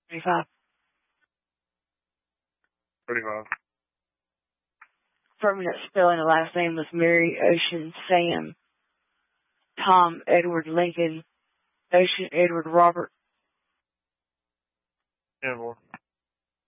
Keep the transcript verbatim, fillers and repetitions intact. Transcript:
thirty-five. thirty-five. Permanent spelling, the last name was Mary Ocean Sam. Tom Edward Lincoln. Ocean Edward Robert. ten four.